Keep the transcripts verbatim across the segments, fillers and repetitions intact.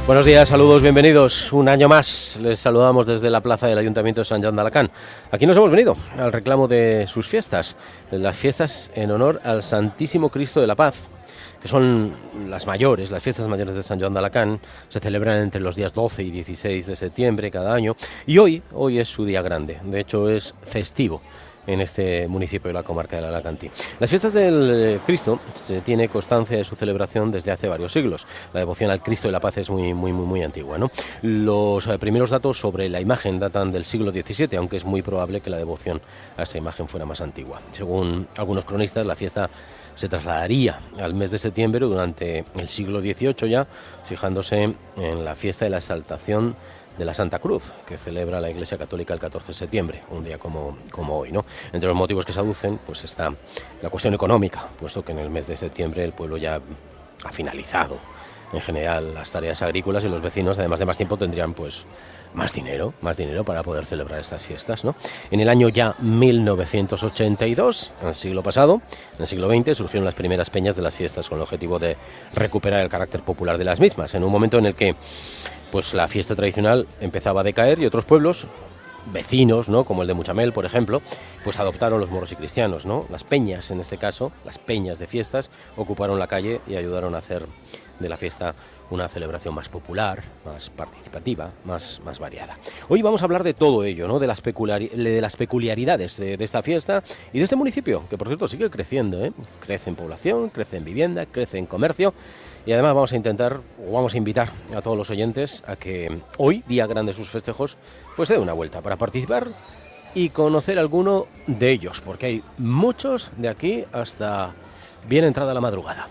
Buenos días, saludos, bienvenidos. Un año más les saludamos desde la plaza del Ayuntamiento de Sant Joan d'Alacant. Aquí nos hemos venido al reclamo de sus fiestas, las fiestas en honor al Santísimo Cristo de la Paz, que son las mayores, las fiestas mayores de Sant Joan d'Alacant. Se celebran entre los días doce y dieciséis de septiembre cada año y hoy, hoy es su día grande, de hecho es festivo en este municipio de la comarca del Alacantí. Las fiestas del Cristo se tiene constancia de su celebración desde hace varios siglos. La devoción al Cristo de la Paz es muy, muy, muy, muy antigua, ¿no? Los primeros datos sobre la imagen datan del siglo diecisiete, aunque es muy probable que la devoción a esa imagen fuera más antigua. Según algunos cronistas, la fiesta se trasladaría al mes de septiembre durante el siglo dieciocho ya, fijándose en la fiesta de la exaltación de la Santa Cruz, que celebra la Iglesia Católica el catorce de septiembre, un día como, como hoy, ¿no? Entre los motivos que se aducen, pues está la cuestión económica, puesto que en el mes de septiembre el pueblo ya ha finalizado en general las tareas agrícolas y los vecinos, además de más tiempo, tendrían pues más dinero, más dinero para poder celebrar estas fiestas, ¿no? En el año ya mil novecientos ochenta y dos, en el siglo pasado, en el siglo veinte, surgieron las primeras peñas de las fiestas con el objetivo de recuperar el carácter popular de las mismas, en un momento en el que pues la fiesta tradicional empezaba a decaer y otros pueblos vecinos, ¿no?, como el de Muchamel, por ejemplo, pues adoptaron los moros y cristianos, ¿no? Las peñas, en este caso, las peñas de fiestas, ocuparon la calle y ayudaron a hacer de la fiesta una celebración más popular, más participativa, más, más variada. Hoy vamos a hablar de todo ello, ¿no?, de las, peculiari- de las peculiaridades de, de esta fiesta y de este municipio, que por cierto sigue creciendo, ¿eh? Crece en población, crece en vivienda, crece en comercio. Y además vamos a intentar, o vamos a invitar a todos los oyentes a que hoy, día grande de sus festejos, pues se dé una vuelta para participar y conocer alguno de ellos, porque hay muchos de aquí hasta bien entrada la madrugada.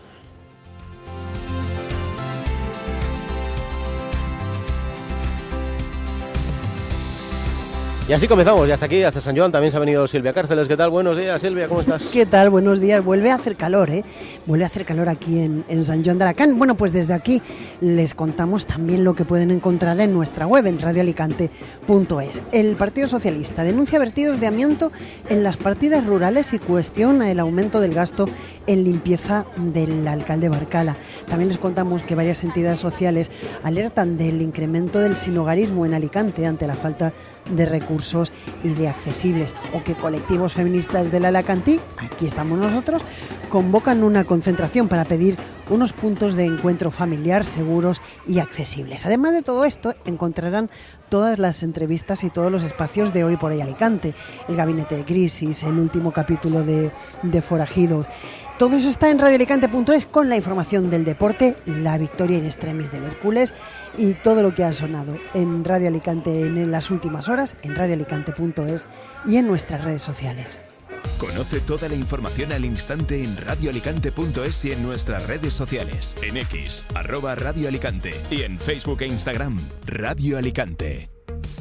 Y así comenzamos, y hasta aquí, hasta Sant Joan, también se ha venido Silvia Cárceles. ¿Qué tal? Buenos días, Silvia, ¿cómo estás? ¿Qué tal? Buenos días. Vuelve a hacer calor, ¿eh? Vuelve a hacer calor aquí en, en Sant Joan d'Alacant. Bueno, pues desde aquí les contamos también lo que pueden encontrar en nuestra web, en radio alicante punto es. El Partido Socialista denuncia vertidos de amianto en las partidas rurales y cuestiona el aumento del gasto en limpieza del alcalde Barcala. También les contamos que varias entidades sociales alertan del incremento del sinhogarismo en Alicante ante la falta de recursos y de accesibles, o que colectivos feministas del Alacantí, aquí estamos nosotros, convocan una concentración para pedir unos puntos de encuentro familiar seguros y accesibles. Además de todo esto, encontrarán todas las entrevistas y todos los espacios de Hoy por Hoy Alicante, el Gabinete de Crisis, el último capítulo de, de Forajidos. Todo eso está en radio alicante punto es con la información del deporte, la victoria in extremis del Hércules y todo lo que ha sonado en Radio Alicante en las últimas horas, en radio alicante punto es y en nuestras redes sociales. Conoce toda la información al instante en radio alicante punto es y en nuestras redes sociales, en X, arroba Radio Alicante, y en Facebook e Instagram, Radio Alicante.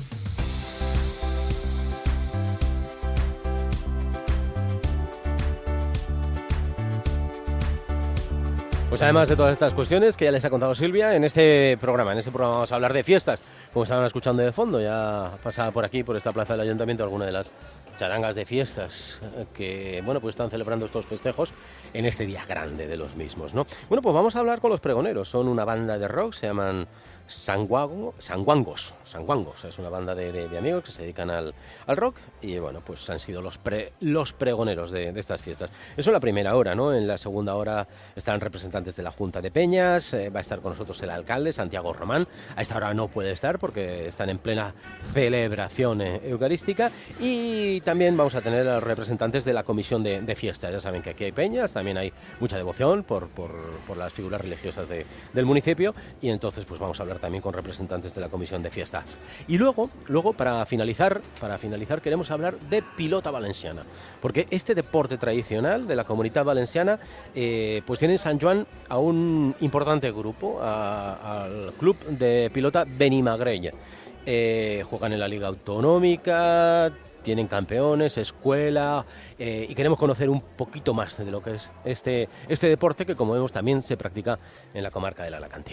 Pues además de todas estas cuestiones que ya les ha contado Silvia, en este programa, en este programa vamos a hablar de fiestas, como estaban escuchando de fondo. Ya pasaba por aquí, por esta plaza del Ayuntamiento, alguna de las charangas de fiestas que, bueno, pues están celebrando estos festejos en este día grande de los mismos, ¿no? Bueno, pues vamos a hablar con los pregoneros. Son una banda de rock, se llaman Sanguango, Sanguangos. Sanguangos es una banda de, de, de amigos que se dedican al, al rock y, bueno, pues han sido los, pre, los pregoneros de, de estas fiestas. Eso en la primera hora, ¿no? En la segunda hora están representantes de la Junta de Peñas, eh, va a estar con nosotros el alcalde, Santiago Román. A esta hora no puede estar porque están en plena celebración eh, eucarística, y también vamos a tener a los representantes de la comisión de, de fiestas. Ya saben que aquí hay peñas, también hay mucha devoción por, por, por las figuras religiosas de, del municipio, y entonces pues vamos a hablar también con representantes de la comisión de fiestas. Y luego, luego para finalizar, para finalizar queremos hablar de pilota valenciana, porque este deporte tradicional de la Comunitat Valenciana eh, pues tiene en Sant Joan a un importante grupo, a, al club de pilota Benimagrell. Eh, juegan en la Liga Autonómica, tienen campeones, escuela, eh, y queremos conocer un poquito más de lo que es este, este deporte, que como vemos también se practica en la comarca del Alacantí.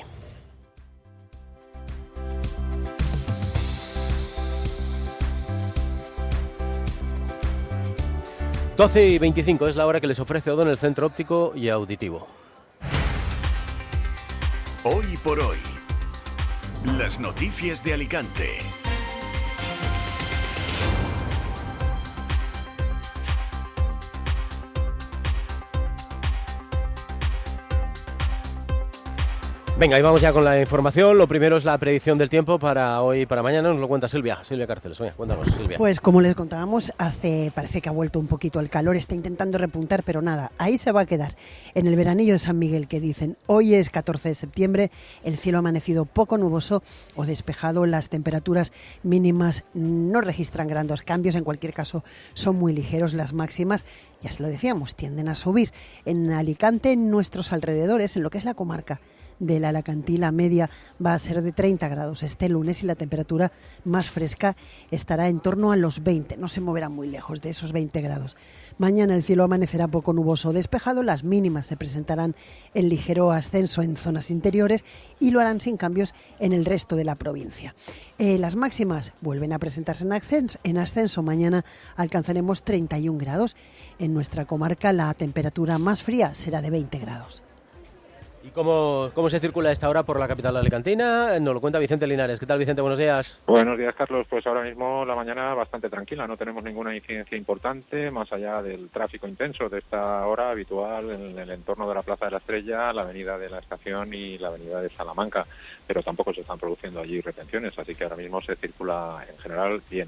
doce y veinticinco es la hora que les ofrece Odón, el centro óptico y auditivo. Hoy por hoy. Las noticias de Alicante. Venga, y vamos ya con la información. Lo primero es la predicción del tiempo para hoy y para mañana. Nos lo cuenta Silvia, Silvia Cárceles. Venga, cuéntanos, Silvia. Pues como les contábamos, hace parece que ha vuelto un poquito el calor, está intentando repuntar, pero nada, ahí se va a quedar. En el veranillo de San Miguel, que dicen, hoy es catorce de septiembre, el cielo ha amanecido poco nuboso o despejado, las temperaturas mínimas no registran grandes cambios, en cualquier caso son muy ligeros, las máximas, ya se lo decíamos, tienden a subir. En Alicante, en nuestros alrededores, en lo que es la comarca de la Alacantí, la media va a ser de treinta grados este lunes y la temperatura más fresca estará en torno a los veinte, no se moverá muy lejos de esos veinte grados. Mañana el cielo amanecerá poco nuboso o despejado, las mínimas se presentarán en ligero ascenso en zonas interiores y lo harán sin cambios en el resto de la provincia. Eh, las máximas vuelven a presentarse en ascenso, en ascenso, mañana alcanzaremos treinta y un grados, en nuestra comarca la temperatura más fría será de veinte grados. ¿Y cómo, cómo se circula a esta hora por la capital alicantina? Nos lo cuenta Vicente Linares. ¿Qué tal, Vicente? Buenos días. Buenos días, Carlos. Pues ahora mismo la mañana bastante tranquila. No tenemos ninguna incidencia importante, más allá del tráfico intenso de esta hora habitual en el entorno de la Plaza de la Estrella, la Avenida de la Estación y la Avenida de Salamanca. Pero tampoco se están produciendo allí retenciones, así que ahora mismo se circula en general bien.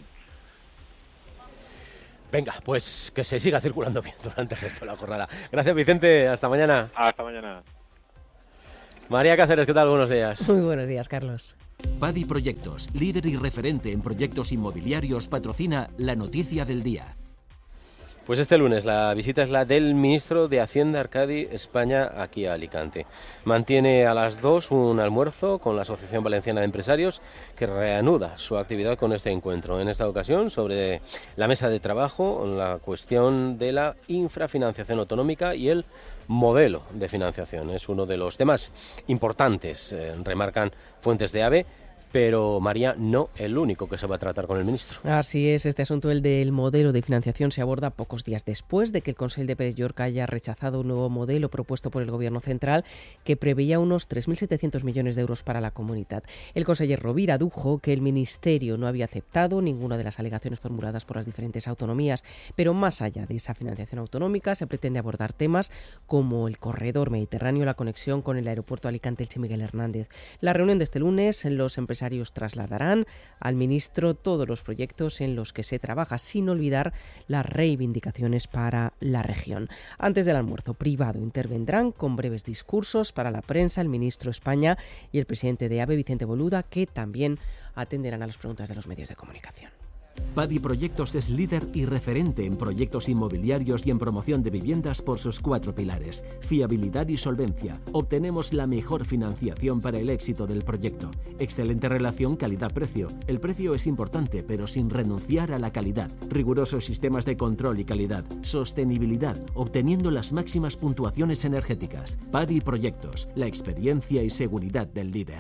Venga, pues que se siga circulando bien durante el resto de la jornada. Gracias, Vicente. Hasta mañana. Hasta mañana. María Cáceres, ¿qué tal? Buenos días. Muy buenos días, Carlos. Padi Proyectos, líder y referente en proyectos inmobiliarios, patrocina la noticia del día. Pues este lunes la visita es la del ministro de Hacienda, Arcadi España, aquí a Alicante. Mantiene a las dos un almuerzo con la Asociación Valenciana de Empresarios, que reanuda su actividad con este encuentro. En esta ocasión, sobre la mesa de trabajo, la cuestión de la infrafinanciación autonómica y el modelo de financiación. Es uno de los temas importantes, eh, remarcan fuentes de AVE. Pero, María, no el único que se va a tratar con el ministro. Así es, este asunto, el del modelo de financiación, se aborda pocos días después de que el Consell de Pérez Llorca haya rechazado un nuevo modelo propuesto por el Gobierno central que preveía unos tres mil setecientos millones de euros para la comunidad. El conseller Rovira adujo que el Ministerio no había aceptado ninguna de las alegaciones formuladas por las diferentes autonomías, pero más allá de esa financiación autonómica se pretende abordar temas como el corredor mediterráneo, la conexión con el aeropuerto Alicante-Elche Miguel Hernández. La reunión de este lunes, los empresarios trasladarán al ministro todos los proyectos en los que se trabaja, sin olvidar las reivindicaciones para la región. Antes del almuerzo privado intervendrán con breves discursos para la prensa el ministro España y el presidente de AVE, Vicente Boluda, que también atenderán a las preguntas de los medios de comunicación. Padi Proyectos es líder y referente en proyectos inmobiliarios y en promoción de viviendas por sus cuatro pilares: fiabilidad y solvencia. Obtenemos la mejor financiación para el éxito del proyecto. Excelente relación calidad-precio. El precio es importante, pero sin renunciar a la calidad. Rigurosos sistemas de control y calidad. Sostenibilidad, obteniendo las máximas puntuaciones energéticas. Padi Proyectos, la experiencia y seguridad del líder.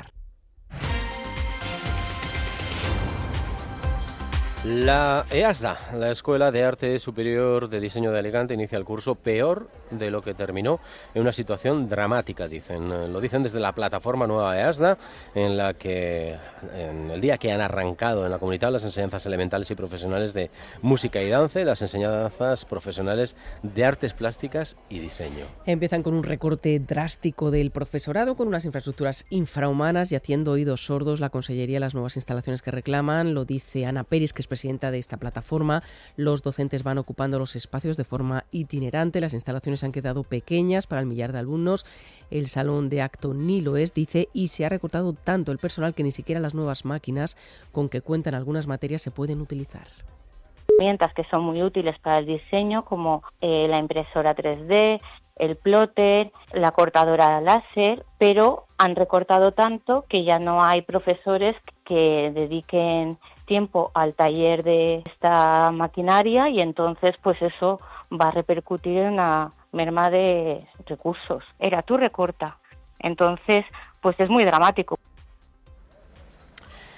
La EASDA, la Escuela de Arte Superior de Diseño de Alicante, inicia el curso peor de lo que terminó, en una situación dramática, dicen. Lo dicen desde la plataforma nueva EASDA, en la que en el día que han arrancado en la comunidad las enseñanzas elementales y profesionales de música y danza, y las enseñanzas profesionales de artes plásticas y diseño. Empiezan con un recorte drástico del profesorado, con unas infraestructuras infrahumanas y haciendo oídos sordos la Consellería, las nuevas instalaciones que reclaman. Lo dice Ana Peris, que es presidenta de esta plataforma. Los docentes van ocupando los espacios de forma itinerante, las instalaciones han quedado pequeñas para el millar de alumnos, el salón de acto ni lo es, dice, y se ha recortado tanto el personal que ni siquiera las nuevas máquinas con que cuentan algunas materias se pueden utilizar. Herramientas que son muy útiles para el diseño, como eh, la impresora tres D, el plotter, la cortadora láser, pero han recortado tanto que ya no hay profesores que dediquen tiempo al taller de esta maquinaria, y entonces pues eso va a repercutir en una merma de recursos. Era tú recorta. Entonces pues es muy dramático.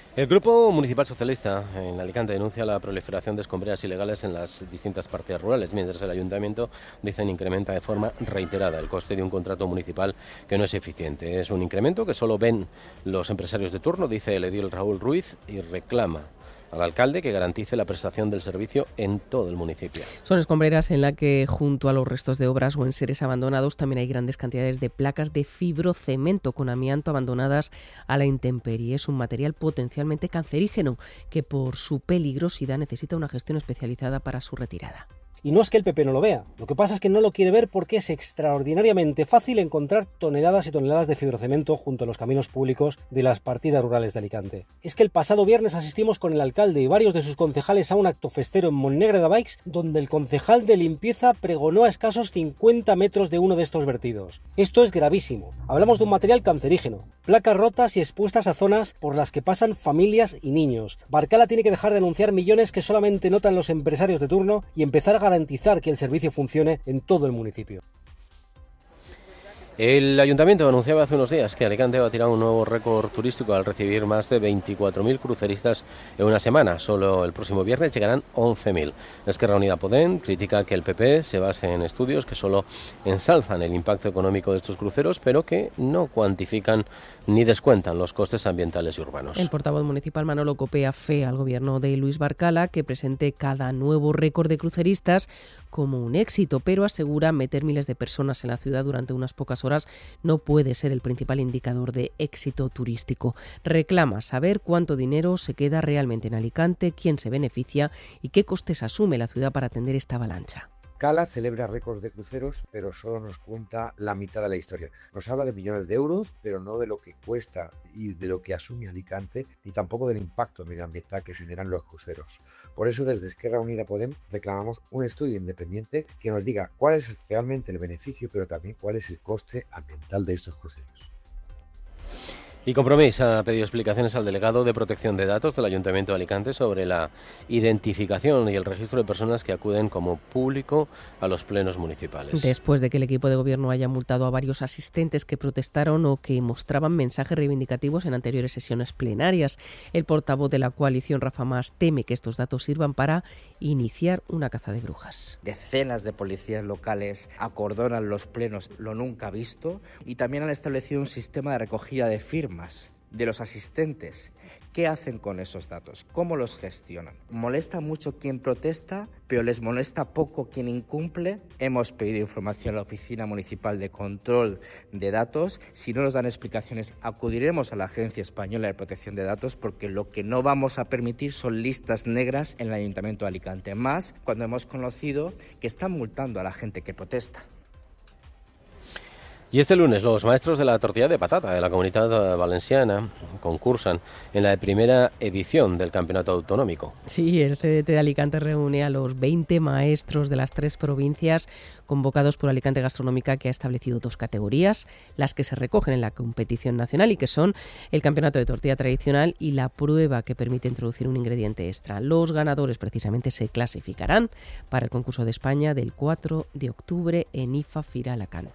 El Grupo Municipal Socialista en Alicante denuncia la proliferación de escombreras ilegales en las distintas partidas rurales, mientras el Ayuntamiento, dicen, incrementa de forma reiterada el coste de un contrato municipal que no es eficiente. Es un incremento que solo ven los empresarios de turno, dice el edil Raúl Ruiz, y reclama al alcalde que garantice la prestación del servicio en todo el municipio. Son escombreras en la que, junto a los restos de obras o enseres abandonados, también hay grandes cantidades de placas de fibrocemento con amianto abandonadas a la intemperie. Es un material potencialmente cancerígeno que, por su peligrosidad, necesita una gestión especializada para su retirada. Y no es que el P P no lo vea, lo que pasa es que no lo quiere ver porque es extraordinariamente fácil encontrar toneladas y toneladas de fibrocemento junto a los caminos públicos de las partidas rurales de Alicante. Es que el pasado viernes asistimos con el alcalde y varios de sus concejales a un acto festero en Montnegre de Baix, donde el concejal de limpieza pregonó a escasos cincuenta metros de uno de estos vertidos. Esto es gravísimo. Hablamos de un material cancerígeno, placas rotas y expuestas a zonas por las que pasan familias y niños. Barcala tiene que dejar de anunciar millones que solamente notan los empresarios de turno y empezar a garantizar que el servicio funcione en todo el municipio. El Ayuntamiento anunciaba hace unos días que Alicante va a tirar un nuevo récord turístico al recibir más de veinticuatro mil cruceristas en una semana. Solo el próximo viernes llegarán once mil. Esquerra Unida Podem critica que el P P se base en estudios que solo ensalzan el impacto económico de estos cruceros, pero que no cuantifican ni descuentan los costes ambientales y urbanos. El portavoz municipal Manolo copea fe al gobierno de Luis Barcala que presente cada nuevo récord de cruceristas como un éxito, pero asegura meter miles de personas en la ciudad durante unas pocas horas no puede ser el principal indicador de éxito turístico. Reclama saber cuánto dinero se queda realmente en Alicante, quién se beneficia y qué costes asume la ciudad para atender esta avalancha. Cala celebra récords de cruceros, pero solo nos cuenta la mitad de la historia. Nos habla de millones de euros, pero no de lo que cuesta y de lo que asume Alicante, ni tampoco del impacto medioambiental que generan los cruceros. Por eso, desde Esquerra Unida Podem reclamamos un estudio independiente que nos diga cuál es realmente el beneficio, pero también cuál es el coste ambiental de estos cruceros. Y Compromís ha pedido explicaciones al delegado de Protección de Datos del Ayuntamiento de Alicante sobre la identificación y el registro de personas que acuden como público a los plenos municipales. Después de que el equipo de gobierno haya multado a varios asistentes que protestaron o que mostraban mensajes reivindicativos en anteriores sesiones plenarias, el portavoz de la coalición, Rafa Mas, teme que estos datos sirvan para iniciar una caza de brujas. Decenas de policías locales acordonan los plenos, lo nunca visto, y también han establecido un sistema de recogida de firmas de los asistentes. ¿Qué hacen con esos datos? ¿Cómo los gestionan? Molesta mucho quien protesta, pero les molesta poco quien incumple. Hemos pedido información a la Oficina Municipal de Control de Datos. Si no nos dan explicaciones, acudiremos a la Agencia Española de Protección de Datos, porque lo que no vamos a permitir son listas negras en el Ayuntamiento de Alicante, más cuando hemos conocido que están multando a la gente que protesta. Y este lunes los maestros de la tortilla de patata de la Comunitat Valenciana concursan en la primera edición del Campeonato Autonómico. Sí, el C D T de Alicante reúne a los veinte maestros de las tres provincias convocados por Alicante Gastronómica, que ha establecido dos categorías, las que se recogen en la competición nacional y que son el Campeonato de Tortilla Tradicional y la prueba que permite introducir un ingrediente extra. Los ganadores precisamente se clasificarán para el concurso de España del cuatro de octubre en I F A Fira Alacant.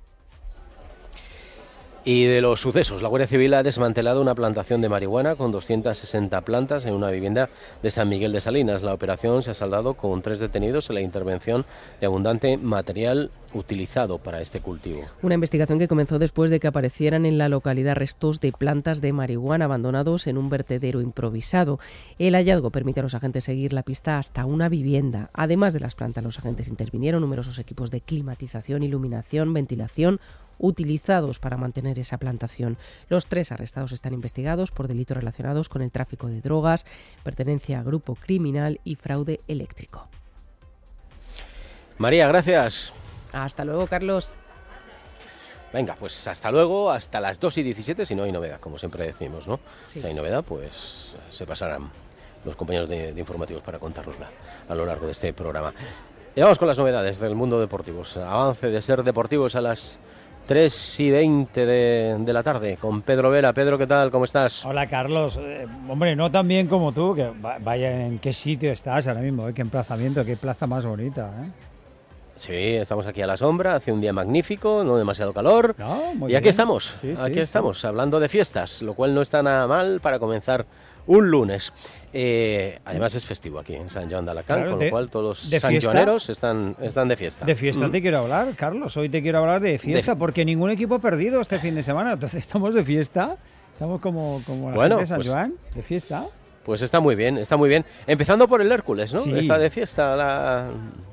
Y de los sucesos, la Guardia Civil ha desmantelado una plantación de marihuana con doscientas sesenta plantas en una vivienda de San Miguel de Salinas. La operación se ha saldado con tres detenidos en la intervención de abundante material utilizado para este cultivo. Una investigación que comenzó después de que aparecieran en la localidad restos de plantas de marihuana abandonados en un vertedero improvisado. El hallazgo permite a los agentes seguir la pista hasta una vivienda. Además de las plantas, los agentes intervinieron numerosos equipos de climatización, iluminación, ventilación, utilizados para mantener esa plantación. Los tres arrestados están investigados por delitos relacionados con el tráfico de drogas, pertenencia a grupo criminal y fraude eléctrico. María, gracias. Hasta luego, Carlos. Venga, pues hasta luego, hasta las dos y diecisiete, si no hay novedad, como siempre decimos, ¿no? Sí. Si hay novedad, pues se pasarán los compañeros de, de informativos para contárnosla a lo largo de este programa. Y vamos con las novedades del mundo deportivo. Avance de Ser Deportivos a las tres y veinte de, de la tarde con Pedro Vera. Pedro, ¿qué tal? ¿Cómo estás? Hola, Carlos. Eh, hombre, no tan bien como tú, que vaya en qué sitio estás ahora mismo, ¿eh? Qué emplazamiento, qué plaza más bonita, ¿eh? Sí, estamos aquí a la sombra, hace un día magnífico, no demasiado calor. No, muy y aquí bien. estamos, Sí, aquí sí, estamos, sí. hablando de fiestas, lo cual no está nada mal para comenzar un lunes. Eh, además es festivo aquí en San Joan de Alacant, claro, con de, lo cual todos los sanjoaneros están, están de fiesta. De fiesta mm. te quiero hablar, Carlos. Hoy te quiero hablar de fiesta, de... porque ningún equipo ha perdido este fin de semana. Entonces estamos de fiesta, estamos como, como la bueno, gente de San pues, Joan, de fiesta. Pues está muy bien, está muy bien. Empezando por el Hércules, ¿no? Sí. Está de fiesta la...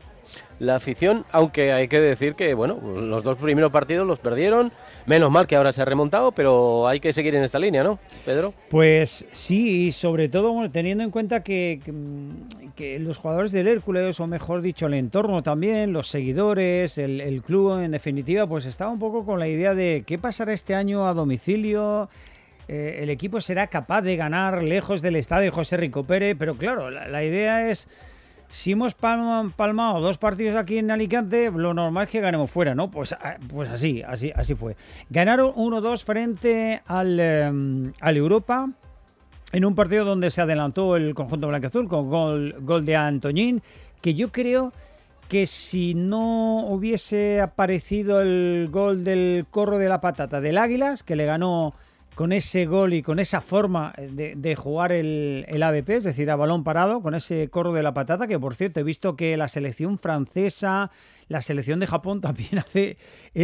La afición, aunque hay que decir que, bueno, los dos primeros partidos los perdieron, menos mal que ahora se ha remontado, pero hay que seguir en esta línea, ¿no, Pedro? Pues sí, y sobre todo bueno, teniendo en cuenta que, que, que los jugadores del Hércules, o mejor dicho, el entorno también, los seguidores, el, el club en definitiva, pues estaba un poco con la idea de qué pasará este año a domicilio. Eh, el equipo será capaz de ganar lejos del estadio José Rico Pérez, pero claro, la, la idea es... Si hemos palmado dos partidos aquí en Alicante, lo normal es que ganemos fuera, ¿no? Pues, pues así, así, así fue. Ganaron uno dos frente al, eh, al Europa, en un partido donde se adelantó el conjunto blanquiazul con gol, gol de Antoñín, que yo creo que si no hubiese aparecido el gol del Corro de la Patata del Águilas, que le ganó... con ese gol y con esa forma de, de jugar el, el A B P, es decir, a balón parado, con ese corro de la patata, que por cierto he visto que la selección francesa, la selección de Japón también hace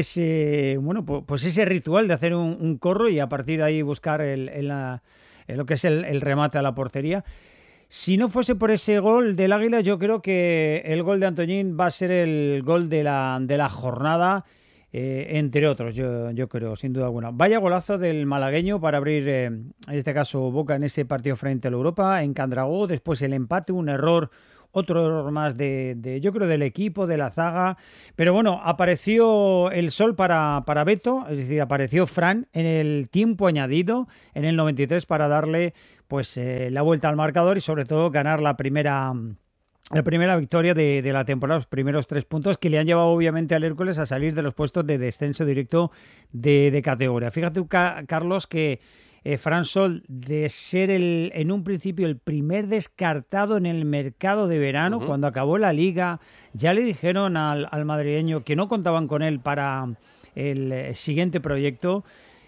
ese, bueno, pues ese ritual de hacer un, un corro y a partir de ahí buscar el, el, la, el, lo que es el, el remate a la portería. Si no fuese por ese gol del Águila, yo creo que el gol de Antoñín va a ser el gol de la, de la jornada. Eh, entre otros, yo, yo creo, sin duda alguna. Vaya golazo del malagueño para abrir, eh, en este caso, boca en ese partido frente a la Europa, en Candragó, después el empate, un error, otro error más de, de yo creo, del equipo, de la zaga, pero bueno, apareció el sol para, para Beto, es decir, apareció Fran en el tiempo añadido, en el noventa y tres, para darle pues eh, la vuelta al marcador y sobre todo ganar la primera... La primera victoria de, de la temporada, los primeros tres puntos que le han llevado obviamente al Hércules a salir de los puestos de descenso directo de, de categoría. Fíjate, Carlos, que eh, Fran Sol, de ser el, en un principio el primer descartado en el mercado de verano, uh-huh. cuando acabó la liga, ya le dijeron al, al madrileño que no contaban con él para el siguiente proyecto.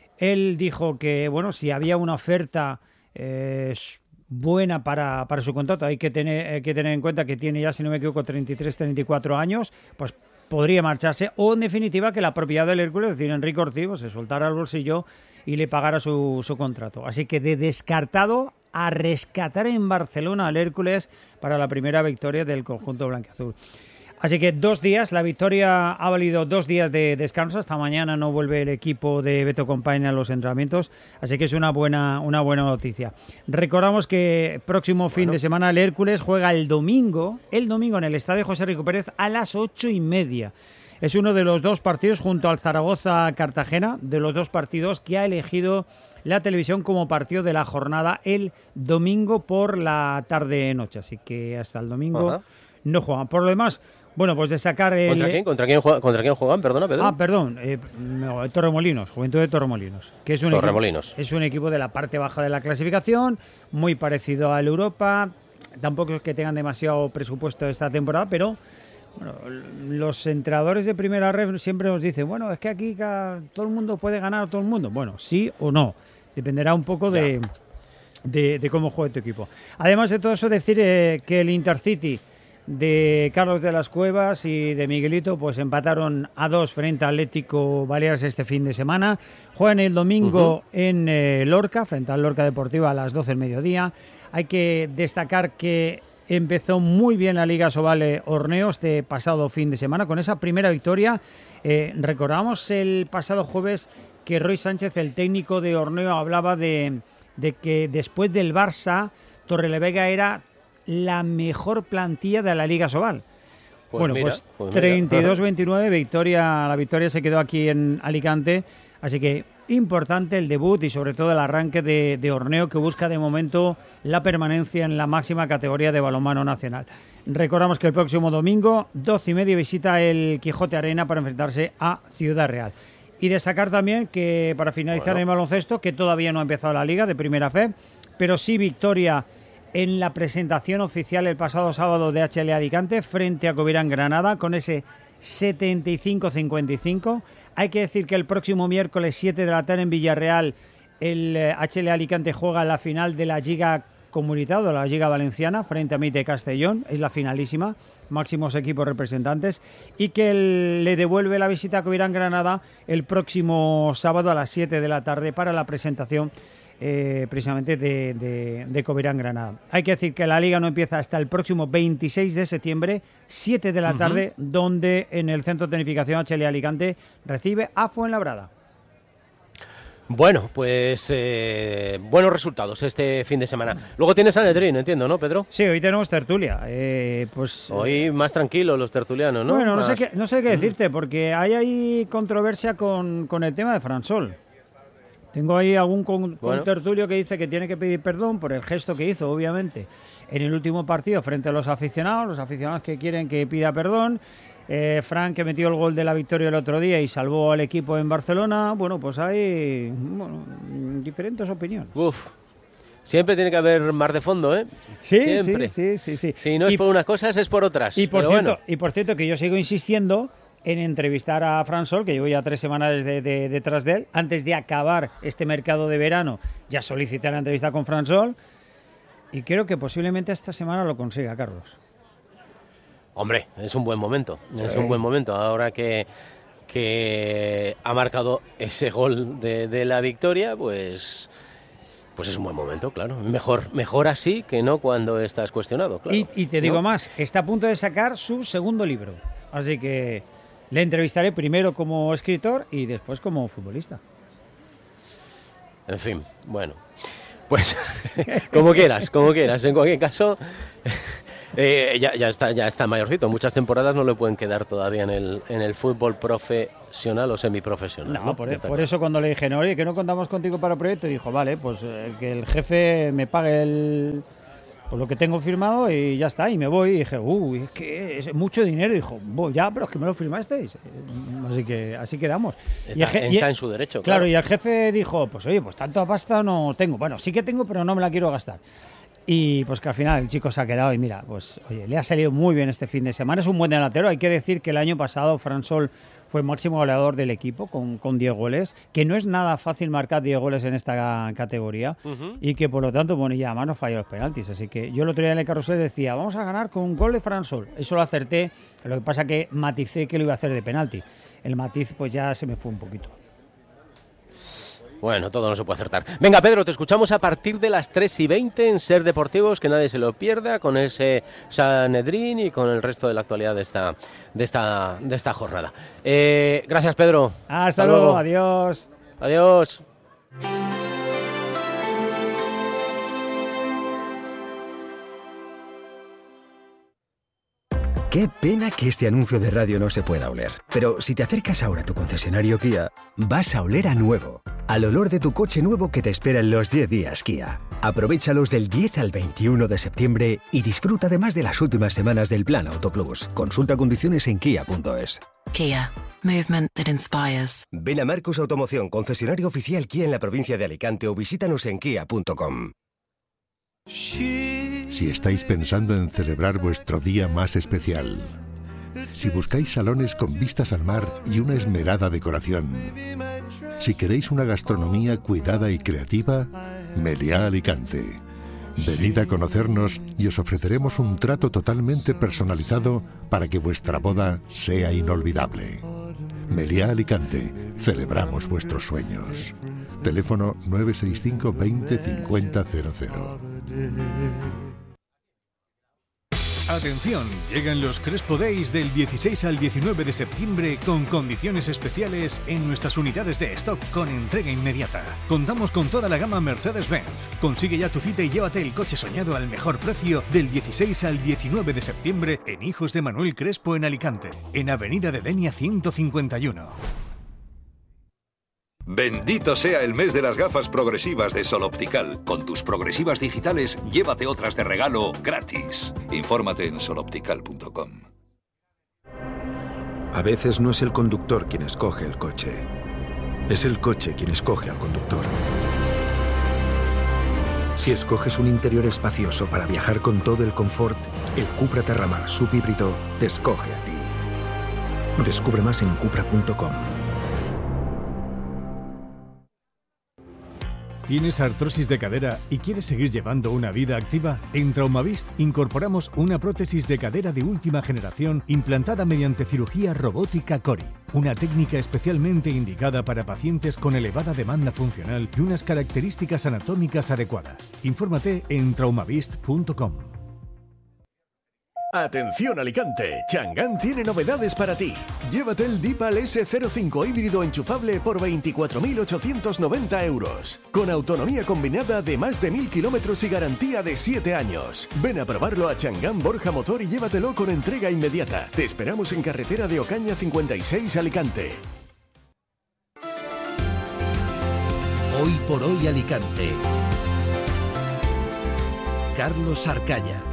Él dijo que, bueno, si había una oferta... Eh, buena para, para su contrato, hay que tener, hay que tener en cuenta que tiene ya, si no me equivoco, treinta y tres, treinta y cuatro años, pues podría marcharse, o en definitiva que la propiedad del Hércules, es decir, Enrique Ortiz, pues, se soltara al bolsillo y le pagara su, su contrato. Así que de descartado a rescatar en Barcelona al Hércules para la primera victoria del conjunto blanquiazul. Así que dos días, la victoria ha valido dos días de descanso, hasta mañana no vuelve el equipo de Beto Compañía a los entrenamientos, así que es una buena, una buena noticia. Recordamos que próximo fin bueno. de semana el Hércules juega el domingo, el domingo en el estadio José Rico Pérez a las ocho y media. Es uno de los dos partidos junto al Zaragoza-Cartagena, de los dos partidos que ha elegido la televisión como partido de la jornada el domingo por la tarde-noche, así que hasta el domingo Ajá. no juegan. Por lo demás... Bueno, pues destacar... El... ¿Contra quién? ¿Contra quién, juega, ¿Contra quién juegan? Perdona, Pedro. Ah, perdón. Eh, Torremolinos, Juventud de Torremolinos. Que es un Torremolinos. Equipo, es un equipo de la parte baja de la clasificación, muy parecido al Europa. Tampoco es que tengan demasiado presupuesto esta temporada, pero bueno, los entrenadores de primera red siempre nos dicen, bueno, es que aquí cada, todo el mundo puede ganar a todo el mundo. Bueno, sí o no. Dependerá un poco de, de, de cómo juegue tu equipo. Además de todo eso, decir eh, que el Intercity de Carlos de las Cuevas y de Miguelito pues empataron a dos frente a Atlético Baleares este fin de semana. Juegan el domingo uh-huh. en eh, Lorca, frente al Lorca Deportiva a las doce del mediodía. Hay que destacar que empezó muy bien la Liga Sobal Orneo este pasado fin de semana con esa primera victoria. Eh, recordamos el pasado jueves que Roy Sánchez, el técnico de Orneo, hablaba de, de que después del Barça, Torrelavega era la mejor plantilla de la Liga Sobal. Pues bueno, mira, pues, pues treinta y dos veintinueve, victoria, la victoria se quedó aquí en Alicante, así que importante el debut y sobre todo el arranque de, de Orneo, que busca de momento la permanencia en la máxima categoría de balonmano nacional. Recordamos que el próximo domingo, doce y media, visita el Quijote Arena para enfrentarse a Ciudad Real. Y destacar también que, para finalizar, bueno, en baloncesto, que todavía no ha empezado la Liga de Primera Fe, pero sí victoria en la presentación oficial el pasado sábado de H L Alicante frente a Covirán Granada con ese setenta y cinco cincuenta y cinco. Hay que decir que el próximo miércoles siete de la tarde en Villarreal el H L Alicante juega la final de la Liga comunitado de la Liga Valenciana frente a Mit de Castellón, es la finalísima, máximos equipos representantes, y que el, le devuelve la visita a Covirán Granada el próximo sábado a las siete de la tarde para la presentación eh, precisamente de, de, de Covirán Granada. Hay que decir que la Liga no empieza hasta el próximo veintiséis de septiembre, siete de la tarde, uh-huh. donde en el Centro de Tecnificación H L Alicante recibe a Fuenlabrada. Bueno, pues eh, buenos resultados este fin de semana. Luego tienes Sanedrín, entiendo, ¿no, Pedro? Sí, hoy tenemos tertulia. Eh, pues Hoy más tranquilos los tertulianos, ¿no? Bueno, no más... sé, qué, no sé qué decirte, porque hay ahí controversia con, con el tema de Fransol. Tengo ahí algún con, bueno. con tertulio que dice que tiene que pedir perdón por el gesto que hizo, obviamente, en el último partido frente a los aficionados, los aficionados que quieren que pida perdón. Eh, Fran, que metió el gol de la victoria el otro día y salvó al equipo en Barcelona. Bueno, pues hay bueno, diferentes opiniones. Uf, siempre tiene que haber mar de fondo, ¿eh? Sí, siempre. sí, sí, sí, sí. Si no es y, por unas cosas, es por otras. Y por, Pero cierto, bueno. y por cierto, que yo sigo insistiendo en entrevistar a Fransol, que llevo ya tres semanas de, de, detrás de él. Antes de acabar este mercado de verano, ya solicité la entrevista con Fransol y creo que posiblemente esta semana lo consiga, Carlos. Hombre, es un buen momento, sí. es un buen momento. Ahora que, que ha marcado ese gol de, de la victoria, pues, pues es un buen momento, claro. Mejor, mejor así que no cuando estás cuestionado, claro. Y, y te digo ¿no? más, está a punto de sacar su segundo libro. Así que le entrevistaré primero como escritor y después como futbolista. En fin, bueno, pues como quieras, como quieras. En cualquier caso... Eh, ya, ya está ya está mayorcito, muchas temporadas no le pueden quedar todavía en el en el fútbol profesional o semiprofesional. No, ¿no? por, por eso cuando le dije, no, oye, que no contamos contigo para el proyecto, dijo, vale, pues eh, que el jefe me pague el pues lo que tengo firmado y ya está, y me voy. Y dije, uy, es que es mucho dinero. Y dijo, ya, pero es que me lo firmasteis. Así que así quedamos. Está, y el, está y, en su derecho. Claro, claro, y el jefe dijo, pues oye, pues tanta pasta no tengo. Bueno, sí que tengo, pero no me la quiero gastar. Y pues que al final el chico se ha quedado y mira, pues oye, le ha salido muy bien este fin de semana. Es un buen delantero. Hay que decir que el año pasado Fransol fue el máximo goleador del equipo con, con diez goles, que no es nada fácil marcar diez goles en esta categoría uh-huh. y que por lo tanto, bueno, ya además no falló los penaltis. Así que yo el otro día en el carrusel decía, vamos a ganar con un gol de Fransol. Eso lo acerté, lo que pasa que maticé que lo iba a hacer de penalti. El matiz pues ya se me fue un poquito. Bueno, todo no se puede acertar. Venga, Pedro, te escuchamos a partir de las tres y veinte en Ser Deportivos, que nadie se lo pierda, con ese Sanedrín y con el resto de la actualidad de esta, de esta, de esta jornada. Eh, gracias, Pedro. Hasta, Hasta luego. luego, adiós. Adiós. Qué pena que este anuncio de radio no se pueda oler. Pero si te acercas ahora a tu concesionario Kia, vas a oler a nuevo. Al olor de tu coche nuevo que te espera en los diez días Kia. Aprovéchalos del diez al veintiuno de septiembre y disfruta además de las últimas semanas del Plan Auto Plus. Consulta condiciones en kia punto es. Kia. Movement that inspires. Ven a Marcos Automoción, concesionario oficial Kia en la provincia de Alicante, o visítanos en kia punto com. Si estáis pensando en celebrar vuestro día más especial, si buscáis salones con vistas al mar y una esmerada decoración, si queréis una gastronomía cuidada y creativa, Meliá Alicante. Venid a conocernos y os ofreceremos un trato totalmente personalizado para que vuestra boda sea inolvidable. Meliá Alicante, celebramos vuestros sueños. Teléfono nueve seis cinco veinte cincuenta cero cero. Atención, llegan los Crespo Days del dieciséis al diecinueve de septiembre con condiciones especiales en nuestras unidades de stock con entrega inmediata. Contamos con toda la gama Mercedes-Benz. Consigue ya tu cita y llévate el coche soñado al mejor precio del dieciséis al diecinueve de septiembre en Hijos de Manuel Crespo en Alicante, en Avenida de Denia ciento cincuenta y uno. Bendito sea el mes de las gafas progresivas de Sol Optical. Con tus progresivas digitales, llévate otras de regalo gratis. Infórmate en sol optical punto com. A veces no es el conductor quien escoge el coche. Es el coche quien escoge al conductor. Si escoges un interior espacioso para viajar con todo el confort, el Cupra Terramar subhíbrido te escoge a ti. Descubre más en cupra punto com. ¿Tienes artrosis de cadera y quieres seguir llevando una vida activa? En Traumavist incorporamos una prótesis de cadera de última generación implantada mediante cirugía robótica Cori, una técnica especialmente indicada para pacientes con elevada demanda funcional y unas características anatómicas adecuadas. Infórmate en traumavist punto com. Atención Alicante, Chang'an tiene novedades para ti. Llévate el Deepal ese cero cinco híbrido enchufable por veinticuatro mil ochocientos noventa euros, con autonomía combinada de más de mil kilómetros y garantía de siete años. Ven a probarlo a Chang'an Borja Motor y llévatelo con entrega inmediata. Te esperamos en carretera de Ocaña cincuenta y seis Alicante. Hoy por hoy Alicante. Carlos Arcaya.